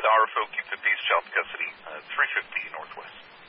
RFO Keep the Peace, Child Custody, 350 Northwest.